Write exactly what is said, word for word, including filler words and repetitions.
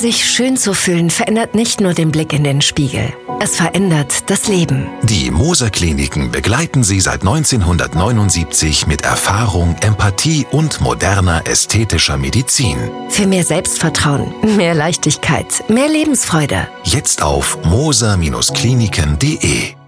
Sich schön zu fühlen verändert nicht nur den Blick in den Spiegel. Es verändert das Leben. Die Moser Kliniken begleiten Sie seit neunzehnhundertneunundsiebzig mit Erfahrung, Empathie und moderner ästhetischer Medizin. Für mehr Selbstvertrauen, mehr Leichtigkeit, mehr Lebensfreude. Jetzt auf moser Kliniken punkt de.